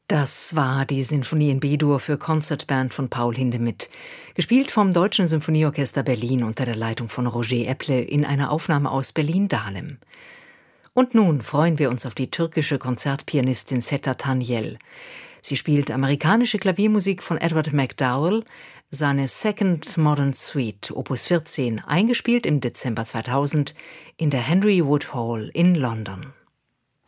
Das war die Sinfonie in B-Dur für Concertband von Paul Hindemith, gespielt vom Deutschen Symphonieorchester Berlin unter der Leitung von Roger Epple in einer Aufnahme aus Berlin-Dahlem. Und nun freuen wir uns auf die türkische Konzertpianistin Settar Tanyel. Sie spielt amerikanische Klaviermusik von Edward McDowell, seine Second Modern Suite, Opus 14, eingespielt im Dezember 2000 in der Henry Wood Hall in London.